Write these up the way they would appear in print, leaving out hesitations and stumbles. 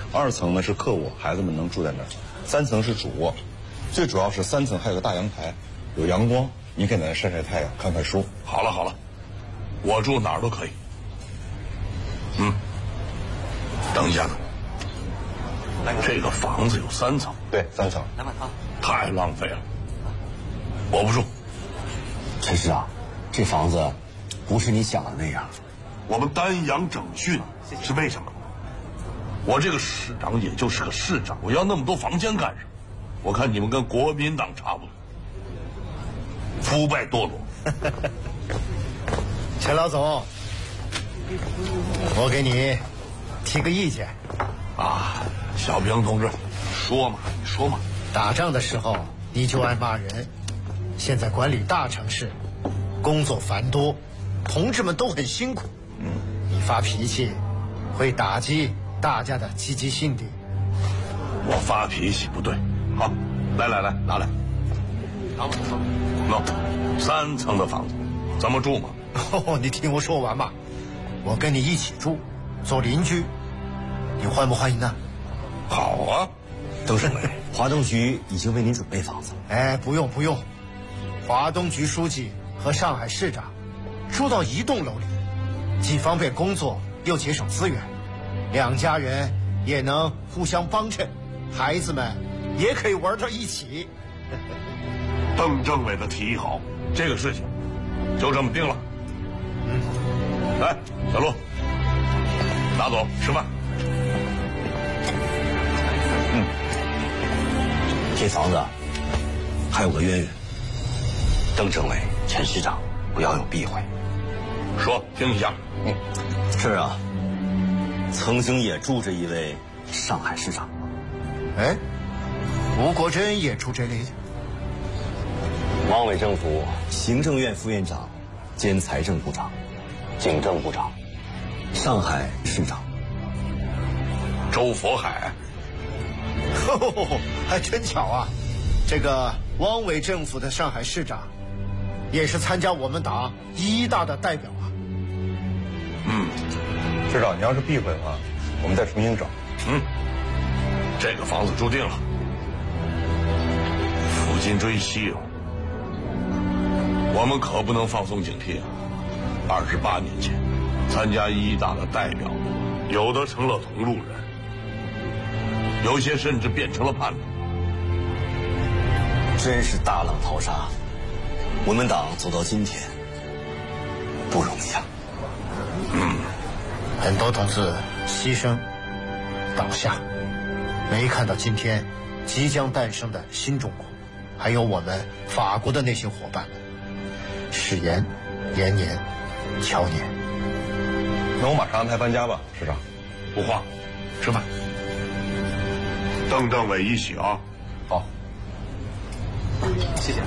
2层呢是客卧，孩子们能住在那儿；3层是主卧，最主要是3层还有个大阳台，有阳光，你可以在那晒晒太阳、看看书。 好了好了，我住哪儿都可以。等一下子，这个房子有3层， 对，3层。 来碗汤。 太浪费了，我不住。 陈市长，这房子不是你想的那样。 我们丹阳整训是为什么？我这个市长也就是个市长，我要那么多房间干什么？我看你们跟国民党差不多，腐败堕落。 陈老总，我给你提个意见。 啊，小平同志，说嘛，你说嘛。 打仗的时候你就爱骂人，现在管理大城市，工作繁多，同志们都很辛苦。你发脾气会打击大家的积极性的。 我发脾气不对，好，来，拿来。3层的房子怎么住嘛？ 你听我说完嘛，我跟你一起住，做邻居，你欢不欢迎呢？ 好啊， 邓省委，华东局已经为您准备房子。 哎，不用，华东局书记和上海市长住到一栋楼里，既方便工作又节省资源，2家人也能互相帮衬，孩子们也可以玩到一起。 邓政委的提议好，这个事情就这么定了。来，小陆，拿走吃饭。 这房子还有个渊源，邓政委、陈市长不要有避讳。 说，听一下。 这儿啊，曾经也住着一位上海市长。 哎，吴国桢也住这里。 汪伪政府行政院副院长兼财政部长、警政部长，上海市长周佛海。 还真巧啊，这个汪伪政府的上海市长也是参加我们党1大的代表啊。 市长，你要是避讳的话，我们再重新找。 这个房子注定了。抚今追昔，我们可不能放松警惕啊！28年前，参加1大的代表，有的成了同路人，有些甚至变成了叛徒。 真是大浪淘沙，我们党走到今天不容易啊。 很多同志牺牲倒下，没看到今天即将诞生的新中国，还有我们法国的那些伙伴们，誓言、延年、乔年。 那我马上安排搬家吧，市长。 不慌，吃饭。邓政委一起啊。 好。 谢谢。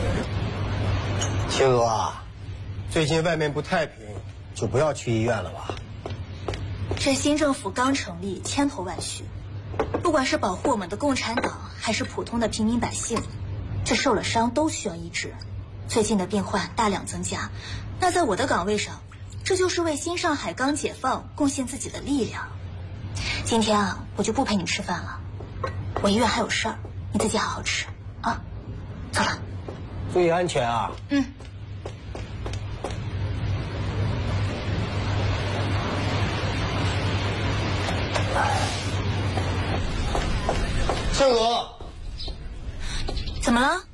青娥啊，最近外面不太平，就不要去医院了吧。 这新政府刚成立，千头万绪，不管是保护我们的共产党，还是普通的平民百姓，这受了伤都需要医治。最近的病患大量增加，那在我的岗位上，这就是为新上海刚解放贡献自己的力量。今天啊，我就不陪你吃饭了，我医院还有事儿，你自己好好吃啊。走了， 注意安全啊。青娥， 怎么了？